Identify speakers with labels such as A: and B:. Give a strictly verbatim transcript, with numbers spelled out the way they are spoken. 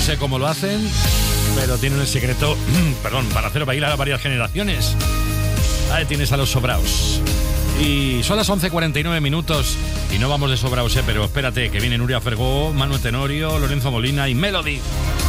A: sé cómo lo hacen, pero tienen el secreto, perdón, para hacer bailar a varias generaciones. Ahí tienes a los sobraos. Y son las once cuarenta y nueve minutos y no vamos de sobraos, ¿eh? Pero espérate, que viene Nuria Fergó, Manu Tenorio, Lorenzo Molina y Melody.